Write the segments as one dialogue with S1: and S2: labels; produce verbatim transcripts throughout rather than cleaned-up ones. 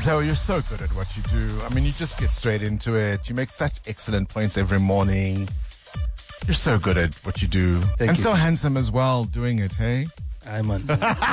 S1: Mateo, you're so good at what you do. I mean, you just get straight into it. You make such excellent points every morning. You're so good at what you do.
S2: Thank
S1: and
S2: you.
S1: so handsome as well doing it, hey?
S2: I'm on.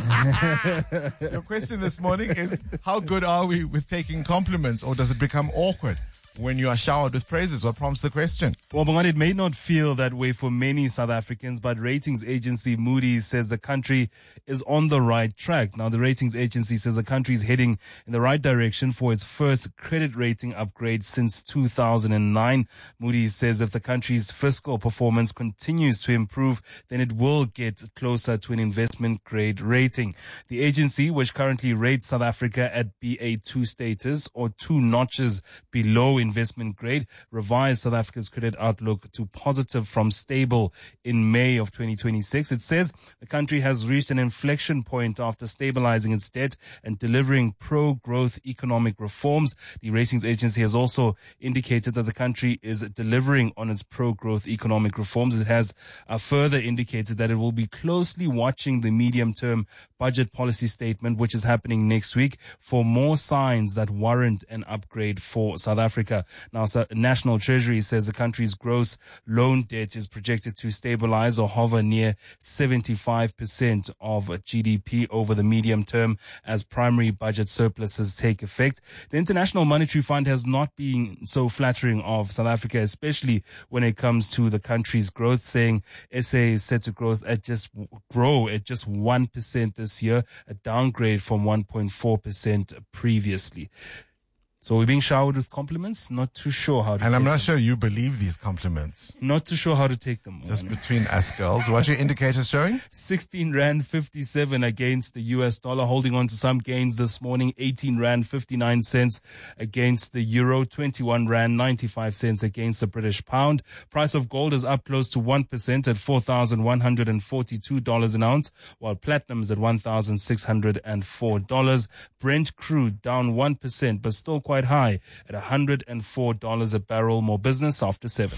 S1: Your question this morning is, how good are we with taking compliments, or does it become awkward when you are showered with praises? What prompts the question?
S2: Well, Bongani, it may not feel that way for many South Africans, but ratings agency Moody's says the country is on the right track. Now, the ratings agency says the country is heading in the right direction for its first credit rating upgrade since two thousand nine. Moody's says if the country's fiscal performance continues to improve, then it will get closer to an investment grade rating. The agency, which currently rates South Africa at B A two status, or two notches below investment grade, revised South Africa's credit outlook to positive from stable in May of twenty twenty-six. It says the country has reached an inflection point after stabilizing its debt and delivering pro-growth economic reforms. The ratings agency has also indicated that the country is delivering on its pro-growth economic reforms. It has uh, further indicated that it will be closely watching the medium-term budget policy statement, which is happening next week, for more signs that warrant an upgrade for South Africa. Now, so National Treasury says the country's gross loan debt is projected to stabilize or hover near seventy-five percent of G D P over the medium term as primary budget surpluses take effect. The International Monetary Fund has not been so flattering of South Africa, especially when it comes to the country's growth, saying S A is set to growth at just grow at just one percent this year, a downgrade from one point four percent previously. So we're being showered with compliments, not too sure how to
S1: And
S2: take
S1: I'm not
S2: them.
S1: sure you believe these compliments.
S2: Not too sure how to take them.
S1: Just between us girls. What's your indicators showing?
S2: sixteen rand fifty-seven against the U S dollar, holding on to some gains this morning. eighteen rand fifty-nine cents against the euro, twenty-one rand ninety-five cents against the British pound. Price of gold is up close to one percent at four thousand one hundred forty-two dollars an ounce, while platinum is at one thousand six hundred four dollars. Brent crude down one percent, but still quite high at one hundred four dollars a barrel. More business after seven.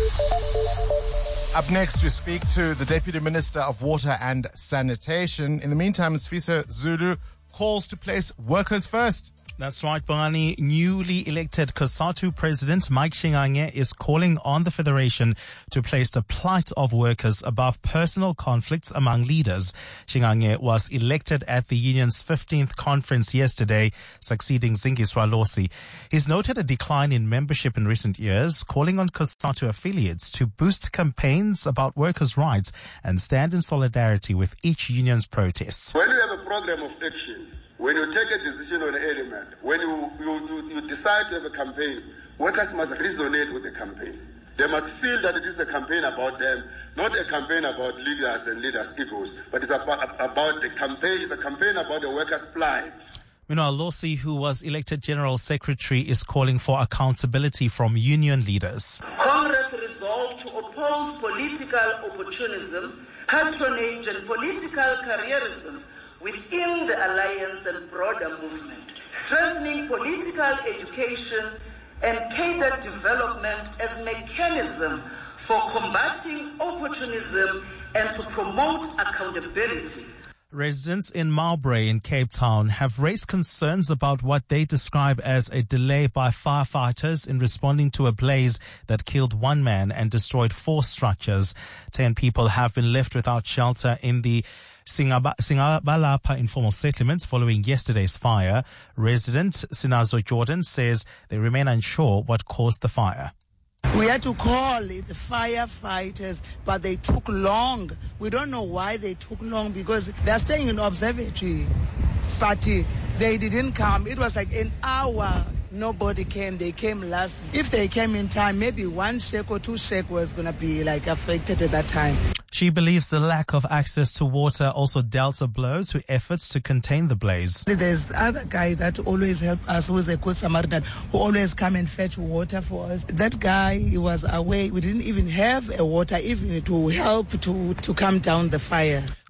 S1: Up next, we speak to the Deputy Minister of Water and Sanitation. In the meantime, Sfisa Zulu calls to place workers first.
S3: That's right, Bongani. Newly elected COSATU President Mike Shingange is calling on the Federation to place the plight of workers above personal conflicts among leaders. Shingange was elected at the union's fifteenth conference yesterday, succeeding Zingiswa Losi. He's noted a decline in membership in recent years, calling on COSATU affiliates to boost campaigns about workers' rights and stand in solidarity with each union's protests.
S4: When you have a program of action, when you take a decision on an element, when you, you, you, you decide to have a campaign, workers must resonate with the campaign. They must feel that it is a campaign about them, not a campaign about leaders and leaders' egos, but it's about, about the campaign, it's a campaign about the workers' plight.
S3: Meanwhile, Losi, who was elected General Secretary, is calling for accountability from union leaders.
S5: Congress resolved to oppose political opportunism, patronage and political careerism within the alliance and broader movement, strengthening political education and cadre development as mechanism for combating opportunism and to promote accountability.
S3: Residents in Marlborough in Cape Town have raised concerns about what they describe as a delay by firefighters in responding to a blaze that killed one man and destroyed four structures. Ten people have been left without shelter in the Singaba- Singabalapa informal settlements following yesterday's fire. Resident Sinazo Jordan says they remain unsure what caused the fire.
S6: We had to call the firefighters, but they took long. We don't know why they took long, because they're staying in observatory. But uh, they didn't come. It was like an hour. Nobody came. They came last. If they came in time, maybe one shake or two shake was going to be like affected at that time.
S3: She believes the lack of access to water also dealt a blow to efforts to contain the blaze.
S6: There's other guy that always help us, who is a good Samaritan, who always come and fetch water for us. That guy, he was away. We didn't even have a water even to help to, to calm down the fire.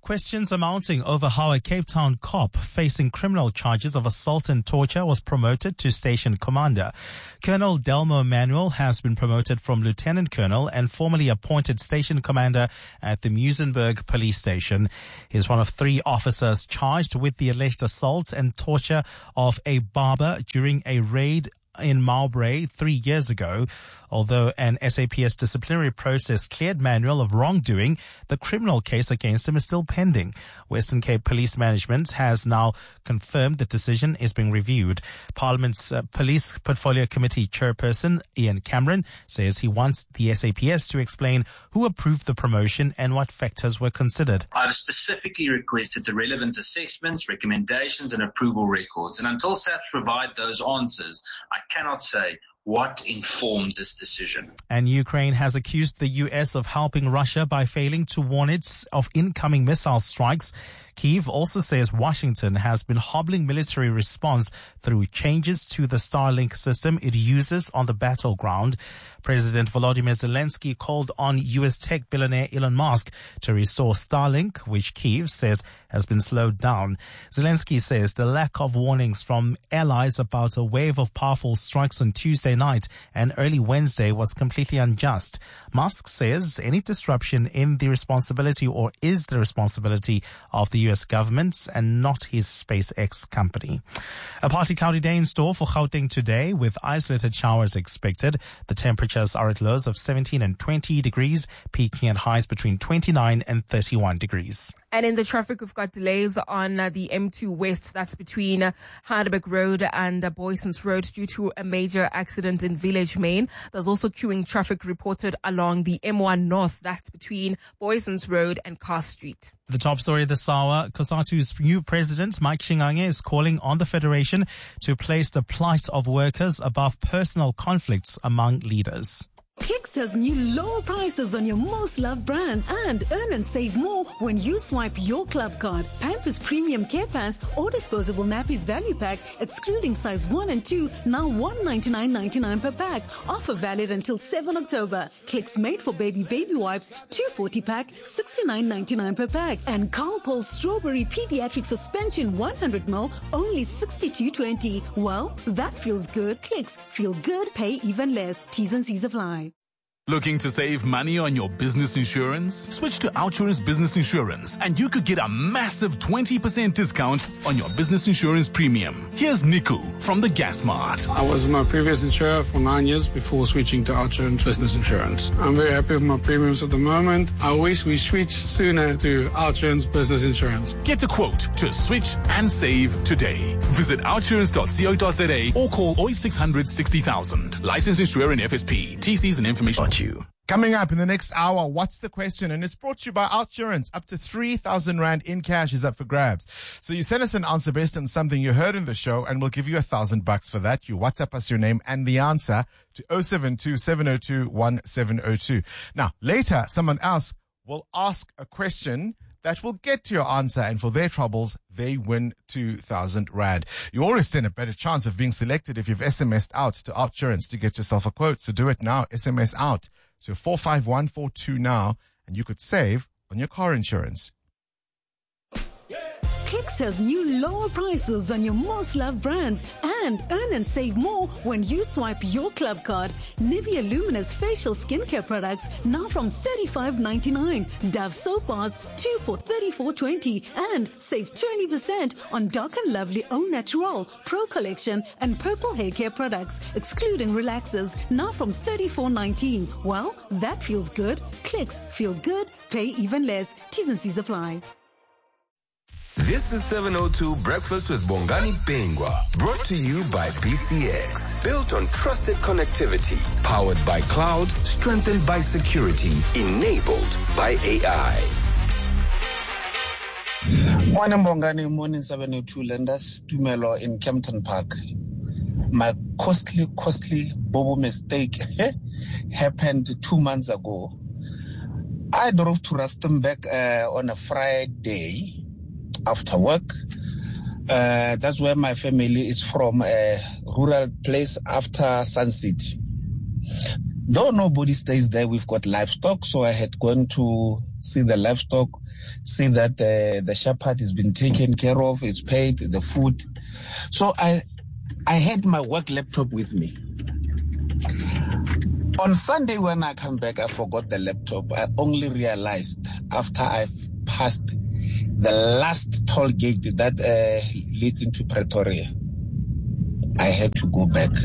S3: Questions are mounting over how a Cape Town cop facing criminal charges of assault and torture was promoted to station commander. Colonel Delmo Manuel has been promoted from lieutenant colonel and formally appointed station commander at the Muizenberg police station. He's one of three officers charged with the alleged assault and torture of a barber during a raid in Mowbray three years ago. Although an S A P S disciplinary process cleared Manuel of wrongdoing, the criminal case against him is still pending. Western Cape Police Management has now confirmed the decision is being reviewed. Parliament's uh, Police Portfolio Committee chairperson, Ian Cameron, says he wants the S A P S to explain who approved the promotion and what factors were considered.
S7: I've specifically requested the relevant assessments, recommendations and approval records. And until S A P S provide those answers, I cannot say what informed this decision.
S3: And Ukraine has accused the U S of helping Russia by failing to warn it of incoming missile strikes. Kyiv also says Washington has been hobbling military response through changes to the Starlink system it uses on the battleground. President Volodymyr Zelensky called on U S tech billionaire Elon Musk to restore Starlink, which Kyiv says has been slowed down. Zelensky says the lack of warnings from allies about a wave of powerful strikes on Tuesday night and early Wednesday was completely unjust. Musk says any disruption in the responsibility or is the responsibility of the U S government and not his SpaceX company. A partly cloudy day in store for Gauteng today with isolated showers expected. The temperatures are at lows of seventeen and twenty degrees, peaking at highs between twenty-nine and thirty-one degrees.
S8: And in the traffic, we've got delays on uh, the M two West. That's between uh, Heidelberg Road and uh, Boysons Road due to a major accident in Village Main. There's also queuing traffic reported along the M one North. That's between Boysons Road and Carr Street.
S3: The top story this hour, COSATU's new president, Mike Shingange, is calling on the Federation to place the plight of workers above personal conflicts among leaders.
S9: Clicks has new lower prices on your most loved brands and earn and save more when you swipe your club card. Pampers Premium Care Pants or Disposable Nappies Value Pack, excluding size one and two, now one hundred ninety-nine ninety-nine per pack. Offer valid until seventh of October. Clicks Made for Baby Baby Wipes, two forty pack, sixty-nine ninety-nine per pack. And Carl Paul's Strawberry Pediatric Suspension one hundred milliliters, only sixty-two twenty. Well, that feels good. Clicks feel good, pay even less. T's and C's apply.
S10: Looking to save money on your business insurance? Switch to Outsurance Business Insurance and you could get a massive twenty percent discount on your business insurance premium. Here's Niku from the Gas Mart.
S11: I was my previous insurer for nine years before switching to Outsurance Business Insurance. I'm very happy with my premiums at the moment. I wish we switched sooner to Outsurance Business Insurance.
S10: Get a quote to switch and save today. Visit outsurance dot co dot za or call oh eight six hundred sixty thousand. Licensed insurer in F S P. T Cs and information. You.
S1: Coming up in the next hour, what's the question? And it's brought to you by Outsurance. Up to three thousand rand in cash is up for grabs. So you send us an answer based on something you heard in the show and we'll give you a thousand bucks for that. You WhatsApp us your name and the answer to oh seven two, seven oh two, one seven oh two. Now, later, someone else will ask a question that will get to your answer, and for their troubles, they win two thousand rand. You always stand a better chance of being selected if you've S M S'd out to Outsurance to get yourself a quote. So do it now. S M S out to four five one four two now, and you could save on your car insurance.
S9: Clicks has new lower prices on your most loved brands and earn and save more when you swipe your club card. Nivea Luminous facial skincare products now from thirty-five ninety-nine. Dove soap bars two for thirty-four twenty and save twenty percent on Dark and Lovely Au Natural Pro Collection and Purple hair care products, excluding relaxers, now from thirty-four nineteen. Well, that feels good. Clicks feel good, pay even less. T's and C's apply.
S12: This is seven oh two Breakfast with Bongani Bengwa, brought to you by B C X. Built on trusted connectivity, powered by cloud, strengthened by security, enabled by A I.
S13: Morning Bongani, morning seven oh two Lenders, Tumelo in Kempton Park. My costly, costly bobo mistake happened two months ago. I drove to Rustenburg uh, on a Friday after work. Uh, that's where my family is from, a rural place after Sun City. Though nobody stays there, we've got livestock, so I had gone to see the livestock. see that the, the shepherd has been taken care of, it's paid, the food. So I, I had my work laptop with me. On Sunday when I come back, I forgot the laptop. I only realized after I've passed the last toll gate that uh, leads into Pretoria. I had to go back.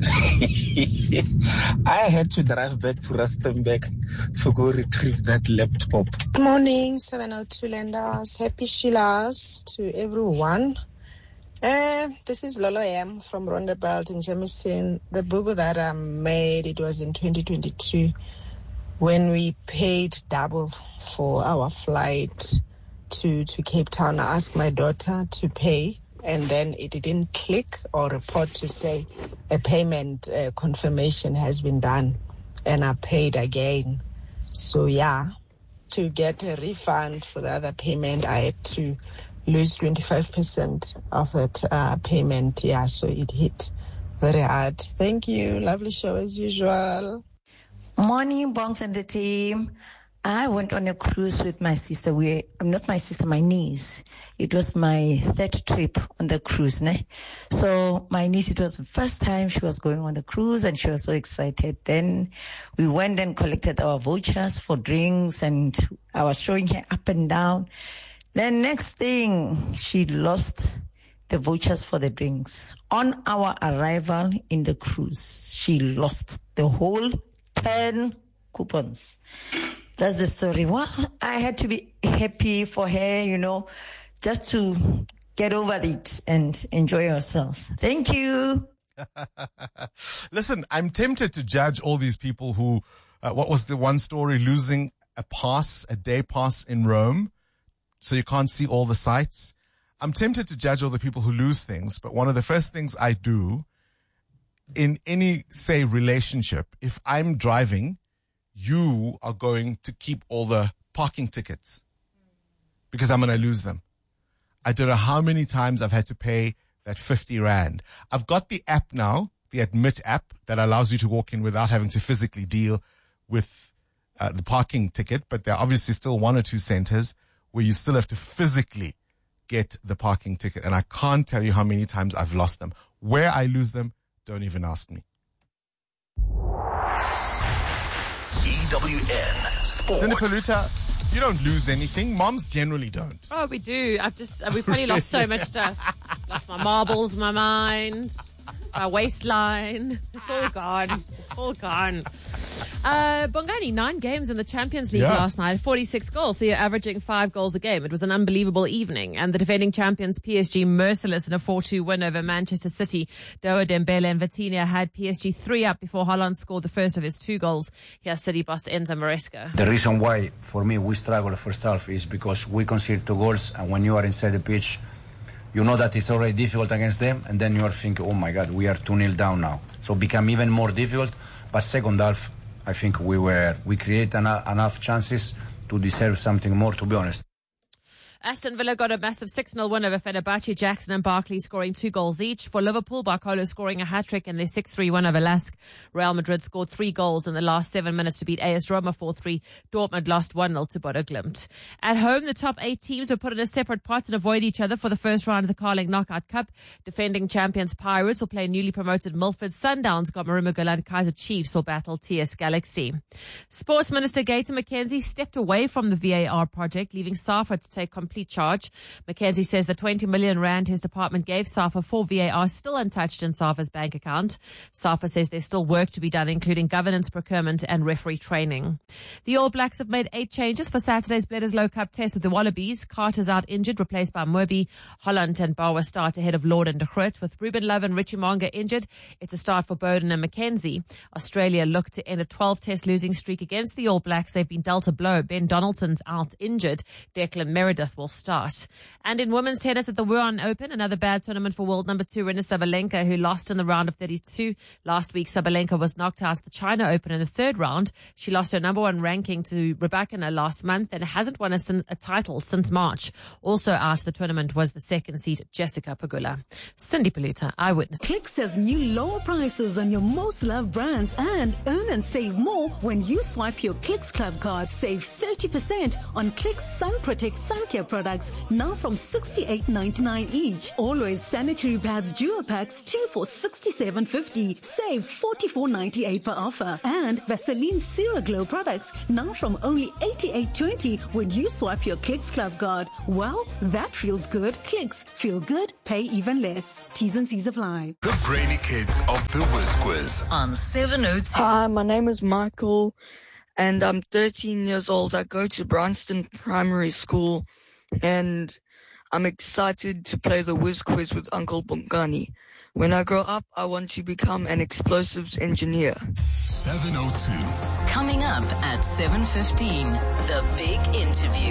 S13: I had to drive back to Rustenburg to go retrieve that laptop.
S14: Good morning, seven oh two Lenders. Happy Sheilas to everyone. Uh, this is Lolo M from Rondebelt in Jamison. The boo that I made, it was in twenty twenty-two when we paid double for our flight to, to Cape Town. I asked my daughter to pay, and then it didn't click or report to say a payment uh, confirmation has been done, and I paid again. So yeah, to get a refund for the other payment, I had to lose twenty-five percent of that uh, payment. Yeah, so it hit very hard. Thank you. Lovely show as usual.
S15: Morning, Bongs and the team. I went on a cruise with my sister. We, not my sister, my niece. It was my third trip on the cruise. Ne? So my niece, it was the first time she was going on the cruise, and she was so excited. Then we went and collected our vouchers for drinks, and I was showing her up and down. Then next thing, she lost the vouchers for the drinks. On our arrival in the cruise, she lost the whole ten coupons. That's the story. Well, I had to be happy for her, you know, just to get over it and enjoy ourselves. Thank you.
S1: Listen, I'm tempted to judge all these people who, uh, what was the one story, losing a pass, a day pass in Rome, so you can't see all the sights. I'm tempted to judge all the people who lose things, but one of the first things I do in any, say, relationship, if I'm driving, you are going to keep all the parking tickets because I'm going to lose them. I don't know how many times I've had to pay that fifty rand. I've got the app now, the Admit app, that allows you to walk in without having to physically deal with uh, the parking ticket, but there are obviously still one or two centers where you still have to physically get the parking ticket. And I can't tell you how many times I've lost them. Where I lose them, don't even ask me.
S12: E W N Sport.
S1: Cindy Paluta, you don't lose anything. Moms generally don't.
S16: Oh, we do. I've just, we probably lost so much stuff. Lost my marbles, my mind, my waistline. It's all gone. It's all gone. Uh, Bongani, nine games in the Champions League
S1: Yeah.
S16: last night, forty-six goals. So you're averaging five goals a game. It was an unbelievable evening. And the defending champions P S G merciless in a four two win over Manchester City. Doa Dembele and Vitinha had P S G three up before Haaland scored the first of his two goals. Here's City boss Enzo Maresca.
S17: The reason why, for me, we struggle the first half is because we concede two goals, and when you are inside the pitch, you know that it's already difficult against them, and then you are thinking, oh my God, we are two nil down now. So it become even more difficult. But second half, I think we were we create enough, enough chances to deserve something more, to be honest.
S16: Aston Villa got a massive six nil win over Fenerbahce. Jackson and Barkley scoring two goals each. For Liverpool, Barcola scoring a hat-trick in their six three win over Lask. Real Madrid scored three goals in the last seven minutes to beat A S Roma four three. Dortmund lost one nil to Bodo Glimt. At home, the top eight teams were put in a separate pot and avoid each other for the first round of the Carling Knockout Cup. Defending champions Pirates will play newly promoted Milford. Sundowns got Marumagala and Kaizer Chiefs will battle T S Galaxy. Sports Minister Gator McKenzie stepped away from the V A R project, leaving SAFA to take complete charge. McKenzie says the twenty million rand his department gave SAFA for V A R is still untouched in SAFA's bank account. SAFA says there's still work to be done, including governance, procurement and referee training. The All Blacks have made eight changes for Saturday's Bledisloe Cup test with the Wallabies. Carter's out injured, replaced by Moby. Holland and Bauer start ahead of Lord and de Groot. With Ruben Love and Richie Monga injured, it's a start for Bowden and McKenzie. Australia look to end a twelve test losing streak against the All Blacks. They've been dealt a blow. Ben Donaldson's out injured. Declan Meredith will start. And in women's tennis at the Wuhan Open, another bad tournament for world number two, Aryna Sabalenka, who lost in the round of thirty-two. Last week, Sabalenka was knocked out at the China Open in the third round. She lost her number one ranking to Rybakina last month and hasn't won a, a title since March. Also out of the tournament was the second seed, Jessica Pegula. Cindy Paluta, Eyewitness.
S9: Clicks has new lower prices on your most loved brands and earn and save more when you swipe your Clicks Club card. Save thirty percent on Clicks Sun Protect Sun Care products now from sixty-eight ninety-nine each. Always sanitary pads duo packs two for sixty-seven fifty. Save forty-four ninety-eight per offer. And Vaseline Cera Glow products now from only eighty-eight twenty when you swipe your Clicks Club card. Well, that feels good. Clicks, feel good, pay even less. T's and C's apply.
S12: The brainy kids of the Whiz Quiz
S18: on seven oh two. Hi, my name is Michael and I'm thirteen years old. I go to Bryanston Primary School and I'm excited to play the Whiz Quiz with Uncle Bongani. When I grow up, I want to become an explosives engineer.
S12: seven oh two.
S18: Coming up at seven fifteen, the big interview.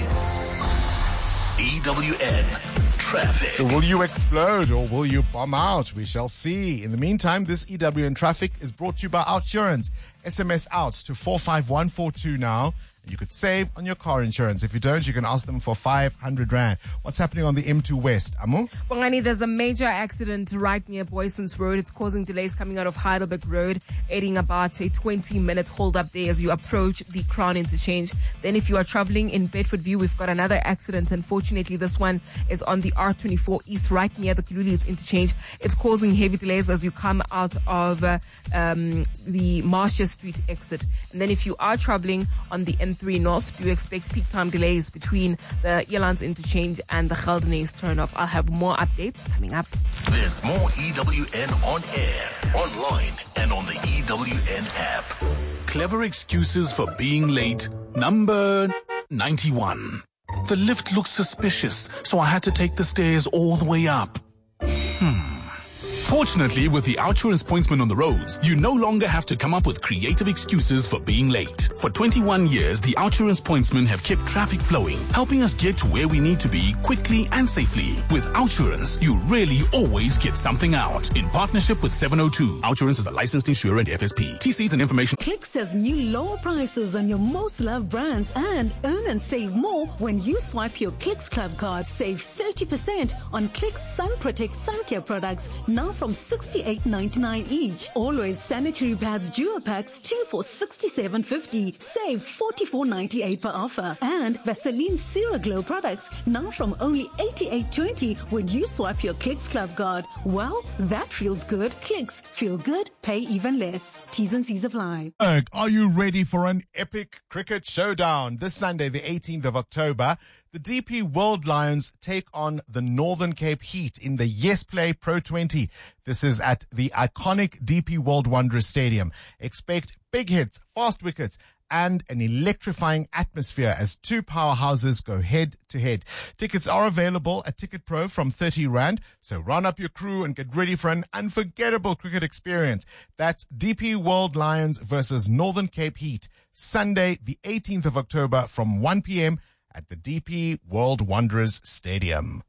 S12: E W N Traffic.
S1: So will you explode or will you bomb out? We shall see. In the meantime, this E W N Traffic is brought to you by Outsurance. S M S out to four five one four two now. You could save on your car insurance. If you don't, you can ask them for five hundred rand. What's happening on the M two West, Amu?
S8: Bongani, there's a major accident right near Boysons Road. It's causing delays coming out of Heidelberg Road, adding about a twenty minute hold up there as you approach the Crown interchange. Then if you are traveling in Bedford View, we've got another accident. Unfortunately, this one is on the R twenty-four East, right near the Kululis interchange. It's causing heavy delays as you come out of uh, um, the Marcia Street exit. And then if you are traveling on the N three North, do you expect peak time delays between the Elands interchange and the Geldenhuys turnoff? I'll have more updates coming up.
S12: There's more E W N on air, online, and on the E W N app.
S10: Clever excuses for being late. Number ninety-one. The lift looks suspicious, so I had to take the stairs all the way up. Hmm. Fortunately, with the Outsurance pointsman on the roads, you no longer have to come up with creative excuses for being late. For twenty-one years, the Outsurance pointsmen have kept traffic flowing, helping us get to where we need to be quickly and safely. With Outsurance, you really always get something out. In partnership with seven oh two, Outsurance is a licensed insurer and F S P. T Cs and information.
S9: Clicks has new lower prices on your most loved brands and earn and save more when you swipe your Clicks Club card. Save thirty percent on Clicks Sun Protect Sun Care products now from sixty-eight ninety-nine each. Always sanitary pads duo packs two for sixty-seven fifty. Save forty-four ninety-eight per offer. And Vaseline Cera Glow products now from only eighty-eight twenty when you swipe your Clicks Club card. Well, that feels good. Clicks, feel good, pay even less. T's and C's apply.
S1: Are you ready for an epic cricket showdown? This Sunday, the eighteenth of October, the D P World Lions take on the Northern Cape Heat in the Yes Play Pro twenty. This is at the iconic D P World Wanderers Stadium. Expect big hits, fast wickets, and an electrifying atmosphere as two powerhouses go head to head. Tickets are available at Ticket Pro from thirty rand, so run up your crew and get ready for an unforgettable cricket experience. That's D P World Lions versus Northern Cape Heat, Sunday the eighteenth of October from one p.m. at the D P World Wanderers Stadium.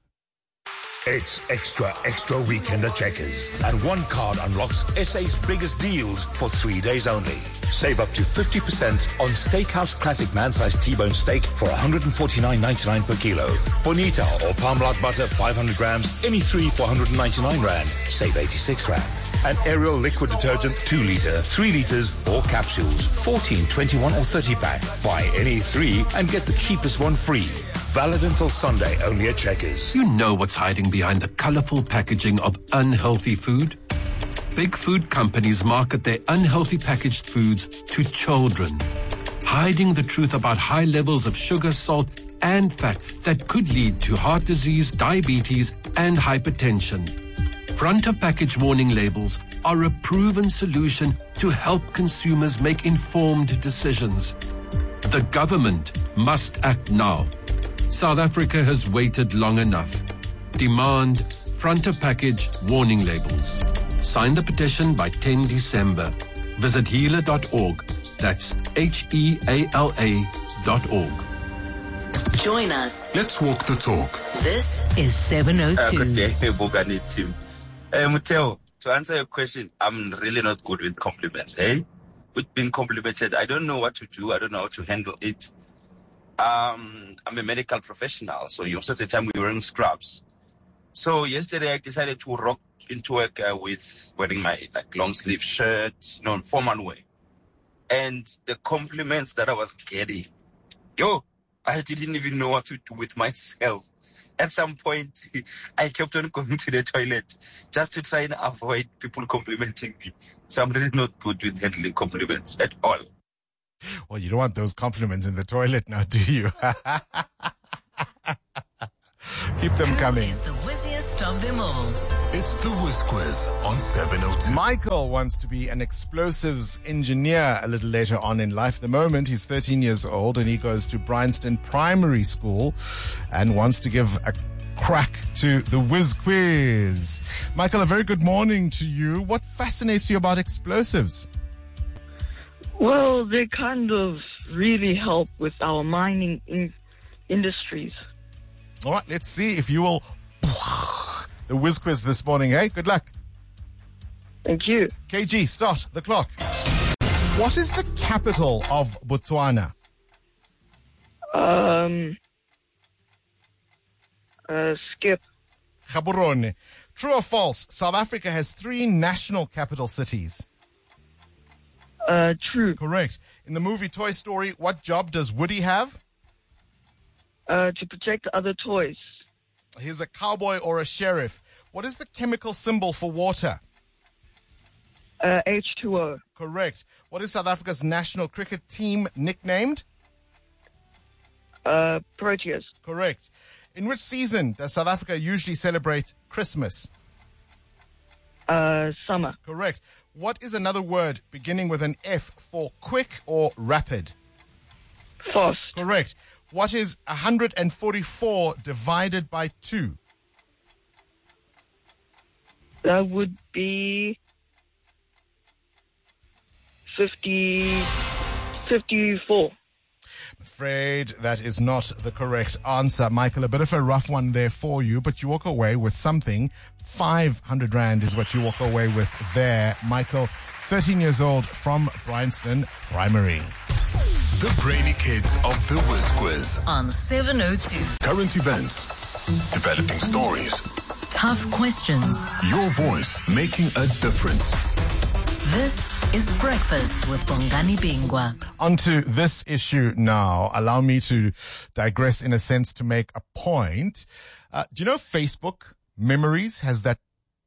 S19: It's extra, extra weekend at Checkers. And one card unlocks S A's biggest deals for three days only. Save up to fifty percent on Steakhouse Classic Man-Sized T-Bone Steak for one hundred forty-nine ninety-nine per kilo. Bonita or Parmalat butter five hundred grams, any three for one hundred ninety-nine rand. Save eighty-six rand. And Ariel liquid detergent two litre, three litres or capsules. fourteen, twenty-one or thirty pack. Buy any three and get the cheapest one free. Valid until Sunday only at Checkers.
S20: You know what's hiding behind the colourful packaging of unhealthy food? Big food companies market their unhealthy packaged foods to children, hiding the truth about high levels of sugar, salt, and fat that could lead to heart disease, diabetes, and hypertension. Front of package warning labels are a proven solution to help consumers make informed decisions. The government must act now. South Africa has waited long enough. Demand front of package warning labels. Sign the petition by the tenth of December. Visit healer dot org. That's H E A L A dot org.
S21: Join us.
S19: Let's walk the talk.
S21: This is seven oh two.
S22: Uh, good day, Bongani team. Uh, Muteo, to answer your question, I'm really not good with compliments, hey? With being complimented, I don't know what to do. I don't know how to handle it. Um, I'm a medical professional, so most of the time we're wearing scrubs. So yesterday I decided to rock into work uh, with wearing my like long sleeve shirt, you know, formal way. And the compliments that I was getting, yo, I didn't even know what to do with myself. At some point, I kept on going to the toilet just to try and avoid people complimenting me. So I'm really not good with handling compliments at all.
S1: Well, you don't want those compliments in the toilet now, do you? Keep them coming.
S21: Who is the whizziest of them all?
S19: It's the Whiz Quiz on seven oh two.
S1: Michael wants to be an explosives engineer a little later on in life. At the moment, he's thirteen years old and he goes to Bryanston Primary School and wants to give a crack to the Whiz Quiz. Michael, a very good morning to you. What fascinates you about explosives?
S23: Well, they kind of really help with our mining in- industries.
S1: All right, let's see if you will the Whiz Quiz this morning, eh? Good luck.
S23: Thank you.
S1: K G, start the clock. What is the capital of Botswana?
S23: Um, uh, skip.
S1: Gaborone. True or false? South Africa has three national capital cities.
S23: Uh, true.
S1: Correct. In the movie Toy Story, what job does Woody have?
S23: Uh, to protect other toys.
S1: He's a cowboy or a sheriff. What is the chemical symbol for water?
S23: Uh, H two O.
S1: Correct. What is South Africa's national cricket team nicknamed?
S23: Uh, Proteas.
S1: Correct. In which season does South Africa usually celebrate Christmas?
S23: Uh, summer.
S1: Correct. What is another word beginning with an F for quick or rapid?
S23: Fast.
S1: Correct. What is one hundred forty-four divided by two?
S23: That would be fifty, fifty-four.
S1: I'm afraid that is not the correct answer. Michael, a bit of a rough one there for you, but you walk away with something. five hundred rand is what you walk away with there. Michael, thirteen years old from Bryanston Primary.
S19: The Brainy Kids of the Whiz Quiz
S21: on seven oh two.
S19: Current events, developing stories,
S21: tough questions,
S19: your voice making a difference.
S21: This is Breakfast with Bongani Bingwa.
S1: On to this issue now. Allow me to digress in a sense to make a point. Uh, do you know Facebook Memories has that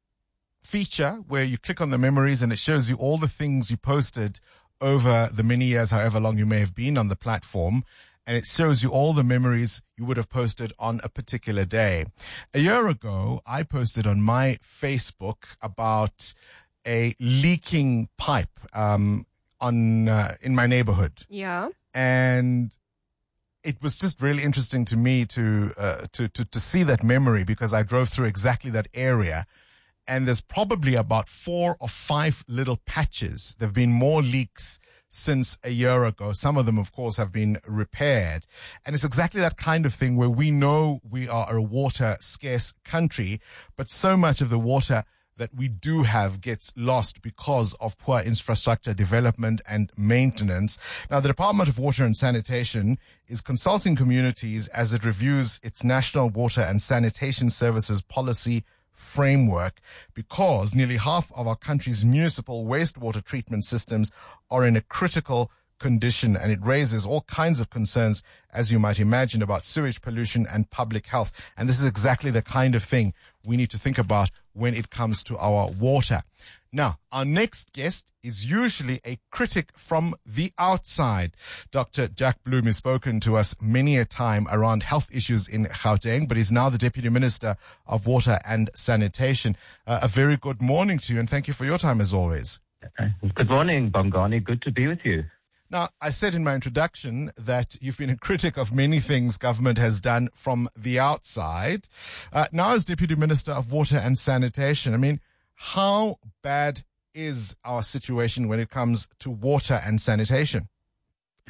S1: feature where you click on the memories and it shows you all the things you posted over the many years, however long you may have been on the platform, and it shows you all the memories you would have posted on a particular day. A year ago, I posted on my Facebook about a leaking pipe um, on uh, in my neighborhood.
S8: Yeah.
S1: And it was just really interesting to me to, uh, to to to see that memory because I drove through exactly that area. And there's probably about four or five little patches. There have been more leaks since a year ago. Some of them, of course, have been repaired. And it's exactly that kind of thing where we know we are a water scarce country, but so much of the water that we do have gets lost because of poor infrastructure development and maintenance. Now, the Department of Water and Sanitation is consulting communities as it reviews its National Water and Sanitation Services Policy Framework because nearly half of our country's municipal wastewater treatment systems are in a critical condition, and it raises all kinds of concerns, as you might imagine, about sewage pollution and public health. And this is exactly the kind of thing we need to think about when it comes to our water. Now, our next guest is usually a critic from the outside. Doctor Jack Bloom has spoken to us many a time around health issues in Gauteng, but he's now the Deputy Minister of Water and Sanitation. Uh, a very good morning to you, and thank you for your time as always.
S24: Good morning, Bongani. Good to be with you.
S1: Now, I said in my introduction that you've been a critic of many things government has done from the outside. Uh, now, as Deputy Minister of Water and Sanitation, I mean, how bad is our situation when it comes to water and sanitation?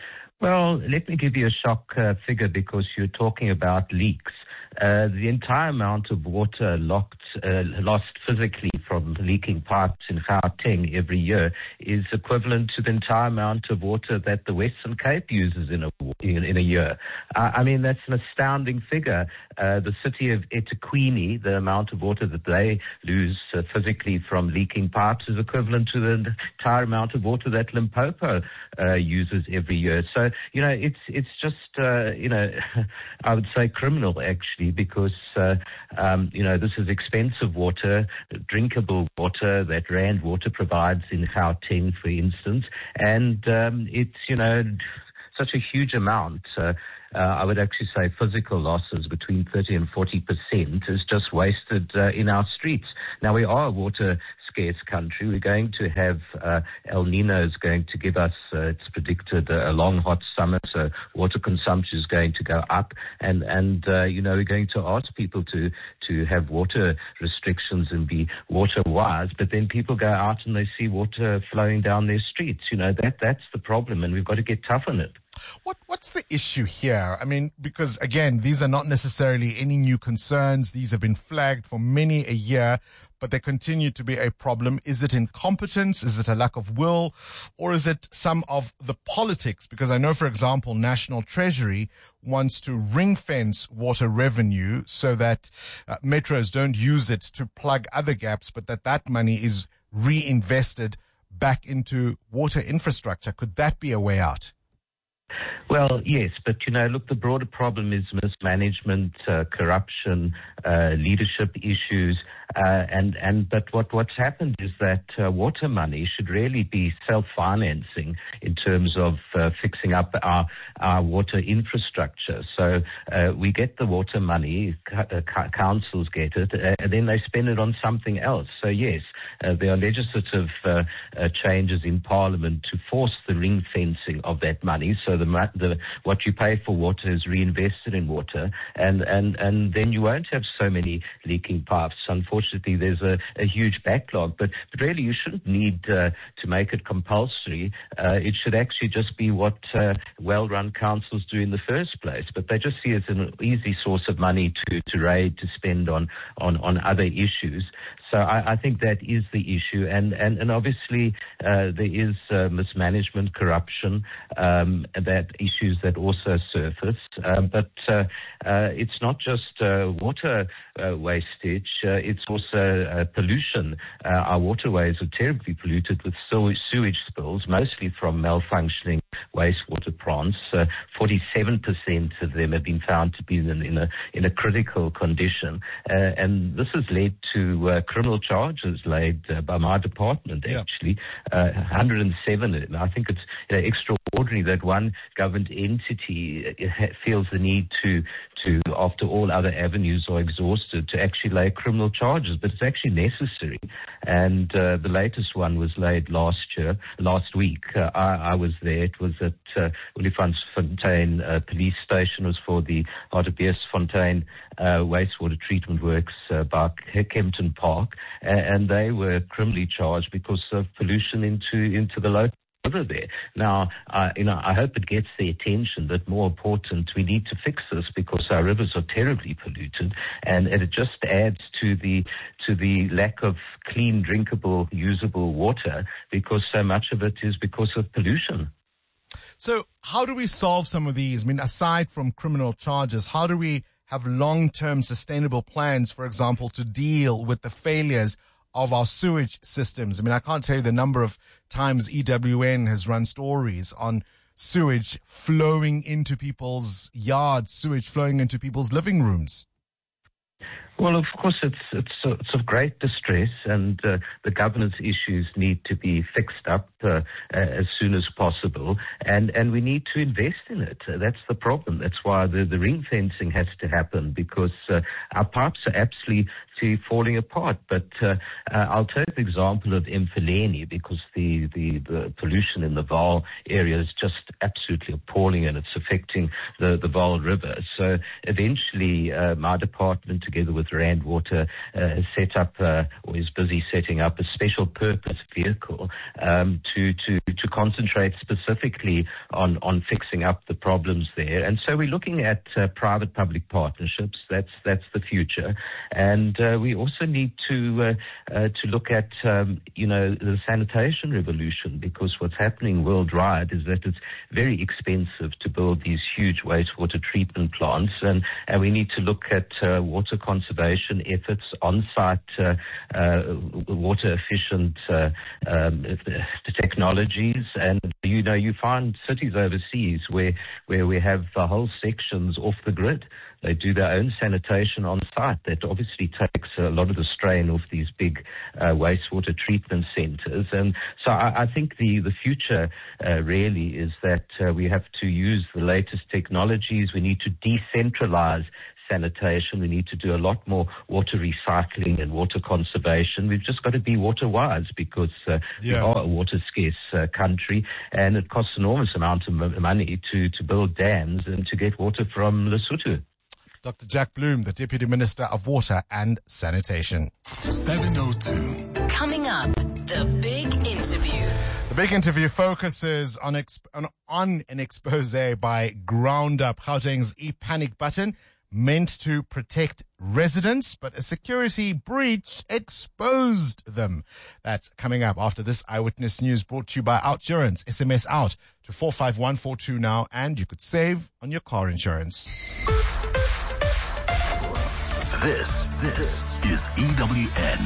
S24: Well, let me give you a shock uh, figure because you're talking about leaks. Uh, the entire amount of water locked, uh, lost physically from leaking pipes in Gauteng every year is equivalent to the entire amount of water that the Western Cape uses in a in, in a year. Uh, I mean, that's an astounding figure. Uh, the city of eThekwini, the amount of water that they lose uh, physically from leaking pipes is equivalent to the entire amount of water that Limpopo uh, uses every year. So, you know, it's it's just, uh, you know, I would say criminal, actually, because, uh, um, you know, this is expensive water, drinkable water that Rand Water provides in Gauteng, for instance, and um, it's, you know, such a huge amount. Uh, uh, I would actually say physical losses between thirty and forty percent is just wasted uh, in our streets. Now, we are a water scarce country. We're going to have uh, El Nino is going to give us, uh, it's predicted, uh, a long hot summer, so water consumption is going to go up. And, and uh, you know, we're going to ask people to, to have water restrictions and be water wise, but then people go out and they see water flowing down their streets. You know, that that's the problem, and we've got to get tough on it.
S1: What What's the issue here? I mean, because again, these are not necessarily any new concerns. These have been flagged for many a year, but they continue to be a problem. Is it incompetence? Is it a lack of will? Or is it some of the politics? Because I know, for example, National Treasury wants to ring fence water revenue so that uh, metros don't use it to plug other gaps, but that that money is reinvested back into water infrastructure. Could that be a way out?
S24: Well, yes, but, you know, look, the broader problem is mismanagement, uh, corruption, uh, leadership issues, uh, and, and, but what, what's happened is that uh, water money should really be self-financing in terms of uh, fixing up our, our water infrastructure. So uh, we get the water money, uh, councils get it, uh, and then they spend it on something else. So, yes, uh, there are legislative uh, uh, changes in Parliament to force the ring fencing of that money, so the The, what you pay for water is reinvested in water, and, and, and then you won't have so many leaking pipes. Unfortunately, there's a, a huge backlog, but, but really you shouldn't need uh, to make it compulsory. Uh, it should actually just be what uh, well-run councils do in the first place, but they just see it as an easy source of money to, to raid, to spend on, on, on other issues. So I, I think that is the issue, and and, and obviously uh, there is uh, mismanagement, corruption, um, that issues that also surface. Um, but uh, uh, it's not just uh, water uh, wastage; uh, it's also uh, pollution. Uh, our waterways are terribly polluted with sewage, sewage spills, mostly from malfunctioning wastewater plants. Uh, Forty-seven percent of them have been found to be in, in a in a critical condition, uh, and this has led to uh, criminal charges laid uh, by my department, actually. Uh, one hundred seven. I think it's you know, extraordinary that one government entity uh, feels the need to, to, after all other avenues are exhausted, to actually lay criminal charges. But it's actually necessary. And uh, the latest one was laid last year, last week. Uh, I, I was there. It was at uh, Olifantsfontein uh, police station. It was for the Hartbeesfontein uh, wastewater treatment works uh, by Kempton Park. And they were criminally charged because of pollution into into the local river there. Now, uh, you know, I hope it gets the attention, but more important, we need to fix this because our rivers are terribly polluted, and it just adds to the to the lack of clean, drinkable, usable water because so much of it is because of pollution.
S1: So, how do we solve some of these? I mean, aside from criminal charges, how do we have long-term sustainable plans, for example, to deal with the failures of our sewage systems? I mean, I can't tell you the number of times E W N has run stories on sewage flowing into people's yards, sewage flowing into people's living rooms.
S24: Well, of course, it's it's it's of great distress, and uh, the governance issues need to be fixed up uh, as soon as possible, and and we need to invest in it. Uh, that's the problem. That's why the the ring fencing has to happen, because uh, our pipes are absolutely falling apart. But uh, uh, I'll take the example of Emfuleni, because the, the the pollution in the Vaal area is just absolutely appalling, and it's affecting the the Vaal River. So eventually, uh, my department, together with with Rand Water uh, set up uh, or is busy setting up a special purpose vehicle um, to, to, to concentrate specifically on, on fixing up the problems there. And so we're looking at uh, private-public partnerships. That's that's the future. And uh, we also need to uh, uh, to look at, um, you know, the sanitation revolution, because what's happening worldwide is that it's very expensive to build these huge wastewater treatment plants, and, and we need to look at uh, water conservation efforts, on-site uh, uh, water-efficient uh, um, technologies. And, you know, you find cities overseas where, where we have uh, whole sections off the grid. They do their own sanitation on site. That obviously takes a lot of the strain off these big uh, wastewater treatment centers. And so I, I think the, the future uh, really is that uh, we have to use the latest technologies. We need to decentralize sanitation. We need to do a lot more water recycling and water conservation. We've just got to be water wise, because uh,
S1: Yeah.
S24: we are a water scarce uh, country, and it costs enormous amount of m- money to, to build dams and to get water from Lesotho.
S1: Doctor Jack Bloom, the Deputy Minister of Water and Sanitation.
S19: seven oh two.
S21: Coming up, the big interview.
S1: The big interview focuses on, exp- on, on an expose by Ground Up, Gauteng's e-panic button, meant to protect residents, but a security breach exposed them. That's coming up after this Eyewitness News, brought to you by Outsurance. S M S out to four five one four two now, and you could save on your car insurance.
S19: This, this is E W N.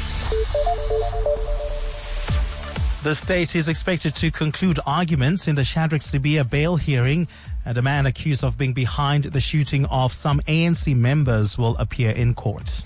S3: The state is expected to conclude arguments in the Shadrack Sibiya bail hearing, and a man accused of being behind the shooting of some A N C members will appear in court.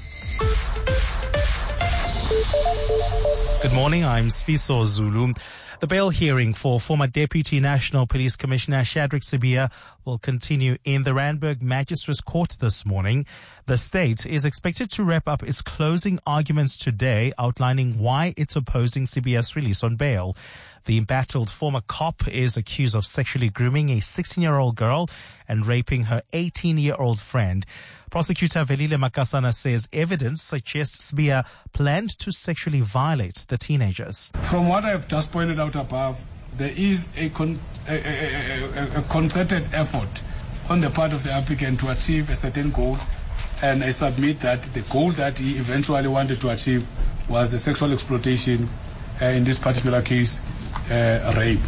S3: Good morning, I'm Sfiso Zulu. The bail hearing for former Deputy National Police Commissioner Shadrack Sibiya will continue in the Randburg Magistrates Court this morning. The state is expected to wrap up its closing arguments today, outlining why it's opposing Sibiya's release on bail. The embattled former cop is accused of sexually grooming a sixteen-year-old girl and raping her eighteen-year-old friend. Prosecutor Velile Makasana says evidence suggests Sibiya planned to sexually violate the teenagers.
S11: From what I have just pointed out above, there is a, con- a, a, a, a concerted effort on the part of the applicant to achieve a certain goal, and I submit that the goal that he eventually wanted to achieve was the sexual exploitation, uh, in this particular case, uh, rape.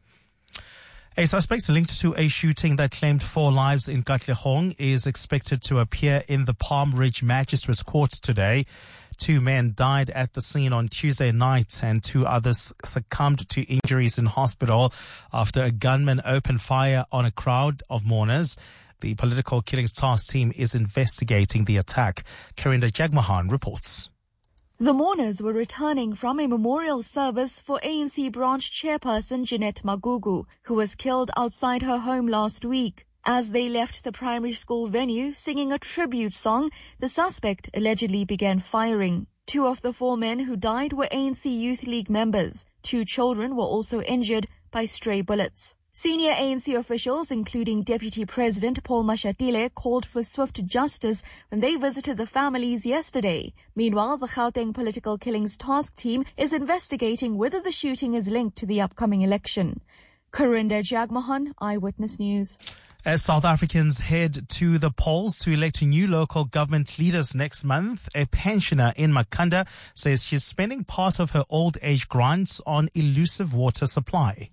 S3: A suspect linked to a shooting that claimed four lives in Katlehong is expected to appear in the Palm Ridge Magistrates Court today. Two men died at the scene on Tuesday night, and two others succumbed to injuries in hospital after a gunman opened fire on a crowd of mourners. The Political Killings Task Team is investigating the attack. Karinda Jagmohan reports.
S2: The mourners were returning from a memorial service for A N C branch chairperson Jeanette Magugu, who was killed outside her home last week. As they left the primary school venue singing a tribute song, the suspect allegedly began firing. Two of the four men who died were A N C Youth League members. Two children were also injured by stray bullets. Senior A N C officials, including Deputy President Paul Mashatile, called for swift justice when they visited the families yesterday. Meanwhile, the Gauteng Political Killings Task Team is investigating whether the shooting is linked to the upcoming election. Karinda Jagmohan, Eyewitness News.
S3: As South Africans head to the polls to elect new local government leaders next month, a pensioner in Makhanda says she's spending part of her old age grants on elusive water supply.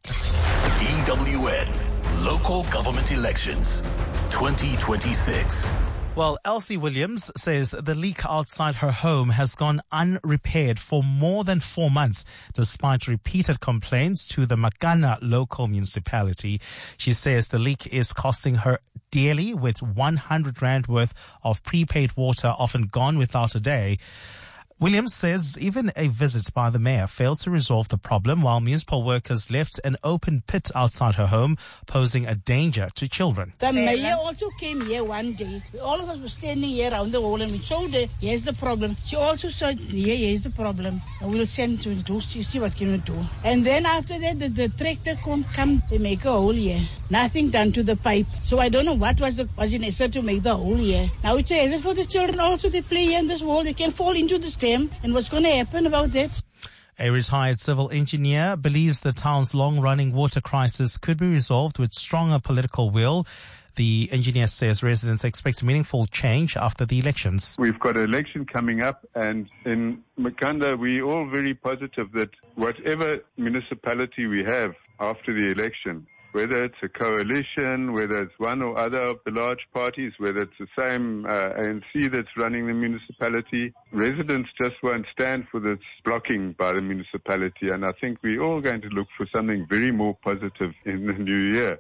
S19: E W N Local Government Elections twenty twenty-six.
S3: Well, Elsie Williams says the leak outside her home has gone unrepaired for more than four months, despite repeated complaints to the Makana local municipality. She says the leak is costing her dearly, with one hundred rand worth of prepaid water often gone without a day. Williams says even a visit by the mayor failed to resolve the problem, while municipal workers left an open pit outside her home, posing a danger to children.
S4: The mayor also came here one day. All of us were standing here around the hole, and we showed her, here's the problem. She also said, yeah, here's the problem. And we'll send to do, see what can we do. And then after that, the, the tractor come, come, they make a hole here. nothing done to the pipe. So I don't know what was the, was necessary to make the hole here. Now it's a hazard for the children also. They play here in this hole. They can fall into the stem. And what's going to happen about that?
S3: A retired civil engineer believes the town's long-running water crisis could be resolved with stronger political will. The engineer says residents expect meaningful change after the elections.
S5: We've got an election coming up, and in Makanda, we're all very positive that whatever municipality we have after the election, whether it's a coalition, whether it's one or other of the large parties, whether it's the same uh, A N C that's running the municipality, residents just won't stand for this blocking by the municipality. And I think we're all going to look for something very more positive in the new year.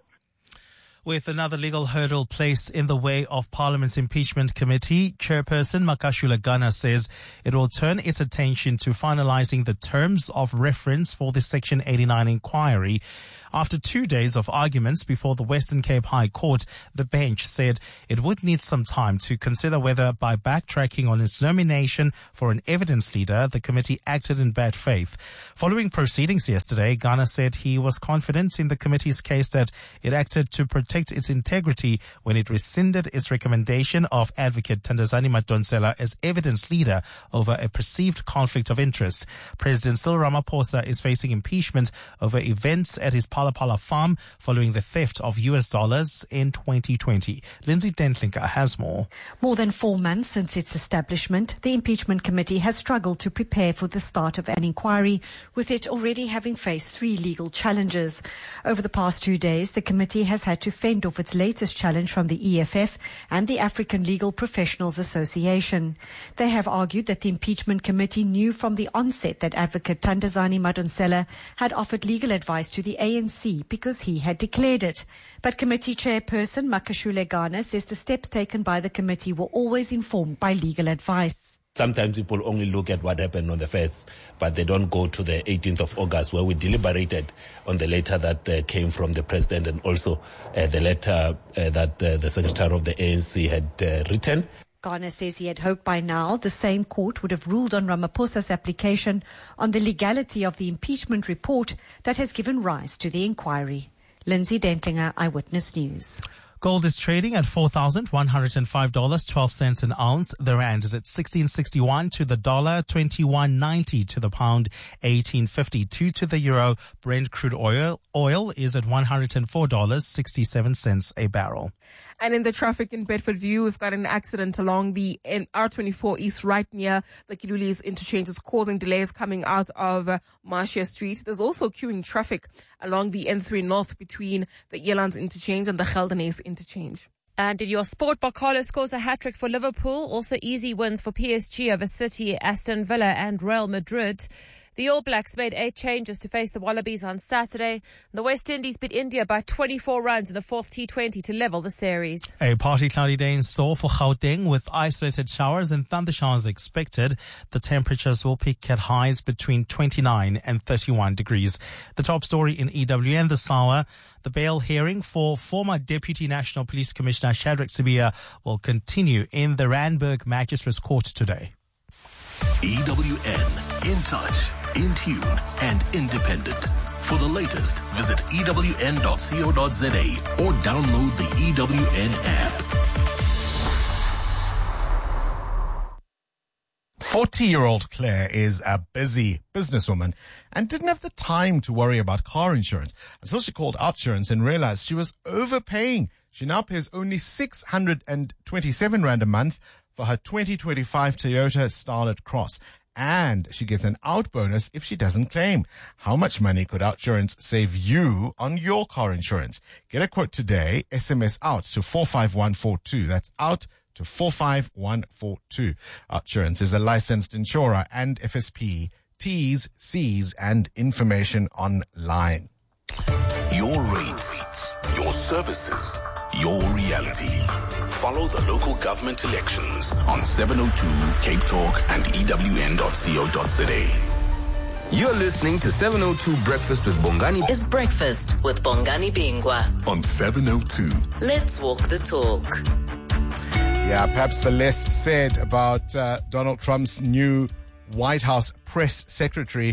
S3: With another legal hurdle placed in the way of Parliament's impeachment committee, Chairperson Makashule Gana says it will turn its attention to finalizing the terms of reference for the Section eighty-nine inquiry. After two days of arguments before the Western Cape High Court, the bench said it would need some time to consider whether, by backtracking on its nomination for an evidence leader, the committee acted in bad faith. Following proceedings yesterday, Gana said he was confident in the committee's case that it acted to protect its integrity when it rescinded its recommendation of Advocate Thandazani Madonsela as evidence leader over a perceived conflict of interest. President Cyril Ramaphosa is facing impeachment over events at his Phala Phala farm following the theft of U S dollars in twenty twenty. Lindsay Dentlinker has more.
S6: More than four months since its establishment, the impeachment committee has struggled to prepare for the start of an inquiry, with it already having faced three legal challenges. Over the past two days, the committee has had to fend off its latest challenge from the E F F and the African Legal Professionals Association. They have argued that the impeachment committee knew from the onset that Advocate Thandazani Madonsela had offered legal advice to the A N C because he had declared it. But committee chairperson Makashule Gana says the steps taken by the committee were always informed by legal advice.
S7: Sometimes people only look at what happened on the first, but they don't go to the eighteenth of August where we deliberated on the letter that uh, came from the president and also uh, the letter uh, that uh, the secretary of the A N C had uh, written.
S6: Gana says he had hoped by now the same court would have ruled on Ramaphosa's application on the legality of the impeachment report that has given rise to the inquiry. Lindsay Dentlinger, Eyewitness News.
S3: Gold is trading at four thousand one hundred five dollars and twelve cents an ounce. The rand is at sixteen sixty-one to the dollar, twenty-one ninety to the pound, eighteen fifty-two to the euro. Brent crude oil oil is at one hundred four dollars and sixty-seven cents a barrel.
S8: And in the traffic in Bedfordview, we've got an accident along the R twenty-four East right near the Kilulis interchanges, causing delays coming out of uh, Marcia Street. There's also queuing traffic along the N three North between the Elands interchange and the Geldenhuys interchange.
S16: And in your sport, Barcalo scores a hat-trick for Liverpool. Also easy wins for P S G over City, Aston Villa and Real Madrid. The All Blacks made eight changes to face the Wallabies on Saturday. The West Indies beat India by twenty-four runs in the fourth T twenty to level the series.
S3: A partly cloudy day in store for Gauteng with isolated showers and thundershowers expected. The temperatures will peak at highs between twenty-nine and thirty-one degrees. The top story in E W N this hour, the bail hearing for former Deputy National Police Commissioner Shadrack Sibiya will continue in the Randburg Magistrates Court today.
S13: E W N, in touch, in tune and independent. For the latest, visit E W N dot co dot za or download the E W N app.
S1: forty-year-old Claire is a busy businesswoman and didn't have the time to worry about car insurance until she called Outsurance and realized she was overpaying. She now pays only six hundred twenty-seven rand a month for her twenty twenty-five Toyota Starlet Cross. And she gets an out bonus if she doesn't claim. How much money could Outsurance save you on your car insurance? Get a quote today. S M S out to four five one four two. That's out to four five one four two. Outsurance is a licensed insurer and F S P. T's, C's, and information online.
S13: Your rates, your services, your reality. Follow the local government elections on seven oh two Cape Talk and E W N dot co dot za.
S12: You're listening to seven oh two Breakfast with Bongani.
S21: It's Breakfast with Bongani Bingwa
S13: on seven oh two.
S21: Let's walk the talk.
S1: Yeah, perhaps the less said about uh, Donald Trump's new White House press secretary,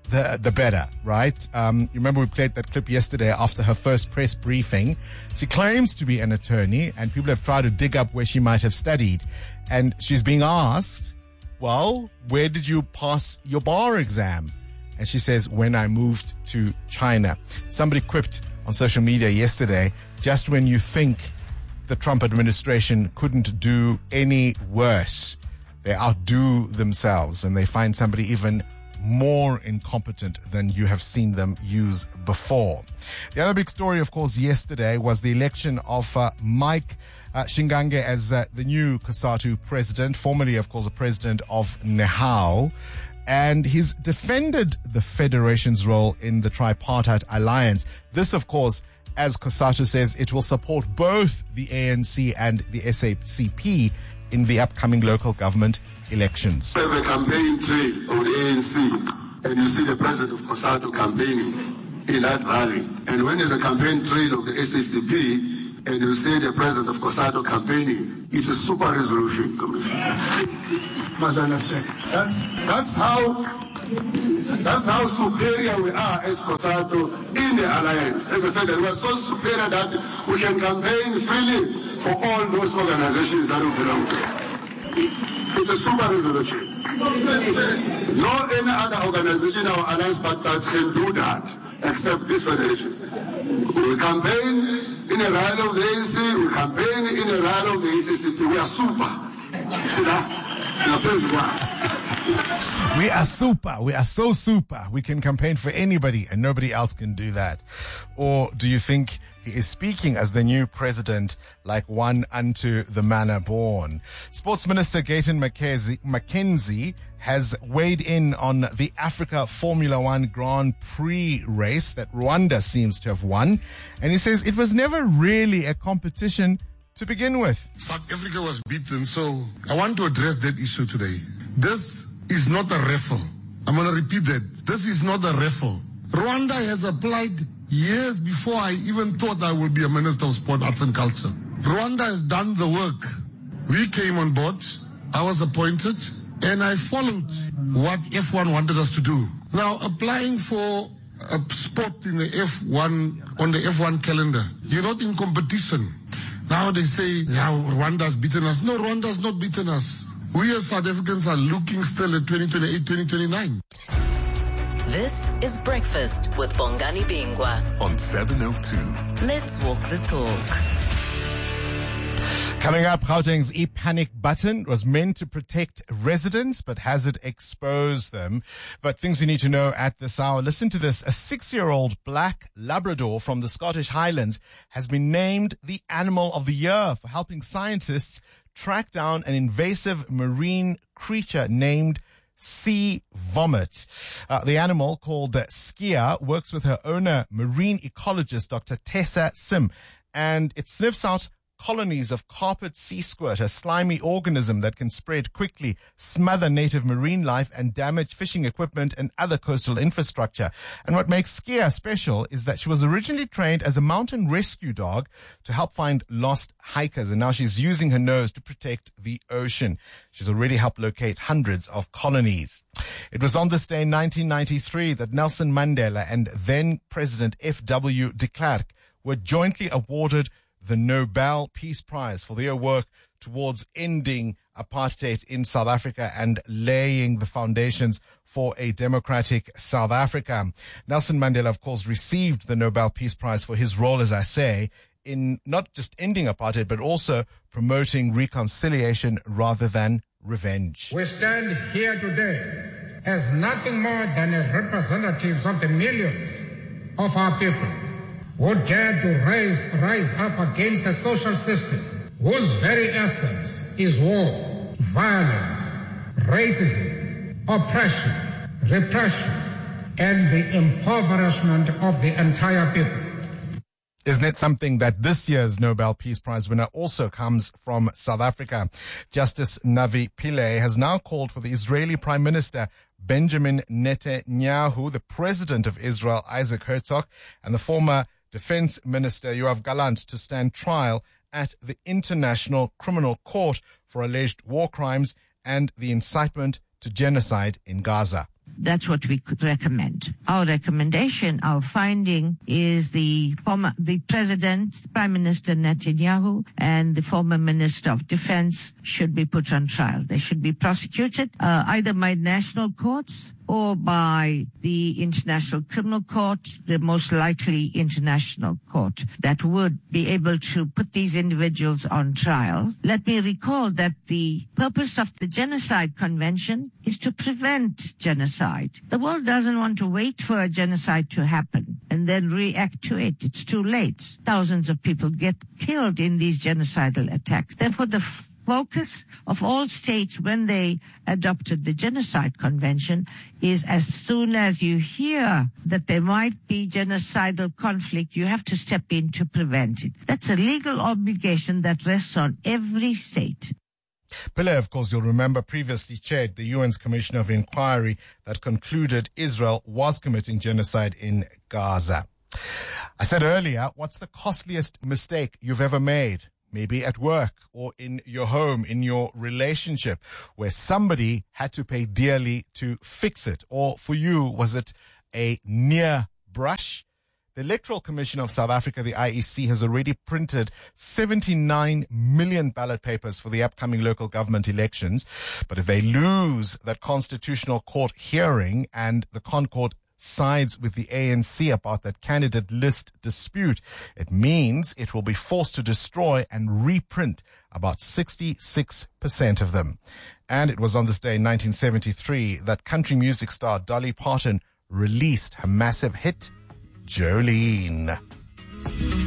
S1: the the better, right? Um, you remember we played that clip yesterday after her first press briefing. She claims to be an attorney, and people have tried to dig up where she might have studied. And she's being asked, well, where did you pass your bar exam? And she says, when I moved to China. Somebody quipped on social media yesterday, just when you think the Trump administration couldn't do any worse, they outdo themselves and they find somebody even more incompetent than you have seen them use before. The other big story, of course, yesterday was the election of uh, Mike uh, Shingange as uh, the new COSATU president, formerly, of course, the president of NEHAWU. And he's defended the federation's role in the tripartite alliance. This, of course, as COSATU says, it will support both the A N C and the S A C P in the upcoming local government elections.
S14: You have a campaign trail of the A N C, and you see the president of COSATU campaigning in that rally. And when there's a campaign trail of the S A C P, and you see the president of COSATU campaigning, it's a super resolution, Commissioner. Must understand. That's that's how that's how superior we are as COSATU in the alliance. As I said, we are so superior that we can campaign freely for all those organizations that we belong to. It's a super resolution. No any other organization or alliance partners can do that except this federation. We campaign in a rally of the A N C, we campaign in a rally of the S A C P. We are super. See that?
S1: We are super. We are so super. We can campaign for anybody and nobody else can do that. Or do you think he is speaking as the new president like one unto the manner born? Sports Minister Gayton McKenzie has weighed in on the Africa Formula One Grand Prix race that Rwanda seems to have won. And he says it was never really a competition to begin with.
S15: South Africa was beaten, so I want to address that issue today. This is not a raffle. I'm going to repeat that. This is not a raffle. Rwanda has applied years before I even thought I would be a Minister of Sport, Arts and Culture. Rwanda has done the work. We came on board, I was appointed, and I followed what F one wanted us to do. Now, applying for a spot in the F one, on the F one calendar, you're not in competition. Now they say, now Rwanda's beaten us. No, Rwanda's not beaten us. We as South Africans are looking still at twenty twenty-eight, twenty twenty-nine.
S21: This is Breakfast with Bongani Bingwa
S13: on seven oh two.
S21: Let's walk the talk.
S1: Coming up, Gauteng's e-panic button was meant to protect residents, but has it exposed them? But things you need to know at this hour. Listen to this. A six-year-old black Labrador from the Scottish Highlands has been named the Animal of the Year for helping scientists track down an invasive marine creature named sea vomit. Uh, the animal, called uh, Skia, works with her owner, marine ecologist Doctor Tessa Sim, and it sniffs out colonies of carpet sea squirt, a slimy organism that can spread quickly, smother native marine life, and damage fishing equipment and other coastal infrastructure. And what makes Skia special is that she was originally trained as a mountain rescue dog to help find lost hikers, and now she's using her nose to protect the ocean. She's already helped locate hundreds of colonies. It was on this day in nineteen ninety-three that Nelson Mandela and then President F W de Klerk were jointly awarded the Nobel Peace Prize for their work towards ending apartheid in South Africa and laying the foundations for a democratic South Africa. Nelson Mandela, of course, received the Nobel Peace Prize for his role, as I say, in not just ending apartheid, but also promoting reconciliation rather than revenge.
S17: We stand here today as nothing more than representatives of the millions of our people who dare to rise, rise up against a social system whose very essence is war, violence, racism, oppression, repression, and the impoverishment of the entire people.
S1: Isn't it something that this year's Nobel Peace Prize winner also comes from South Africa? Justice Navi Pillay has now called for the Israeli Prime Minister Benjamin Netanyahu, the President of Israel Isaac Herzog, and the former Defense Minister Yoav Gallant to stand trial at the International Criminal Court for alleged war crimes and the incitement to genocide in Gaza.
S9: That's what we could recommend. Our recommendation, our finding is the former, the President, Prime Minister Netanyahu, and the former Minister of Defense should be put on trial. They should be prosecuted uh, either by national courts or by the International Criminal Court, the most likely international court that would be able to put these individuals on trial. Let me recall that the purpose of the Genocide Convention is to prevent genocide. The world doesn't want to wait for a genocide to happen and then react to it. It's too late. Thousands of people get killed in these genocidal attacks. Therefore, the focus of all states when they adopted the Genocide Convention is as soon as you hear that there might be genocidal conflict, you have to step in to prevent it. That's a legal obligation that rests on every state.
S1: Pillay, of course, you'll remember, previously chaired the U N's Commission of Inquiry that concluded Israel was committing genocide in Gaza. I said earlier, what's the costliest mistake you've ever made? Maybe at work or in your home, in your relationship, where somebody had to pay dearly to fix it. Or for you, was it a near brush? The Electoral Commission of South Africa, the I E C, has already printed seventy-nine million ballot papers for the upcoming local government elections. But if they lose that constitutional court hearing and the Concord sides with the A N C about that candidate list dispute, it means it will be forced to destroy and reprint about sixty-six percent of them. And it was on this day in nineteen seventy-three that country music star Dolly Parton released her massive hit, Jolene.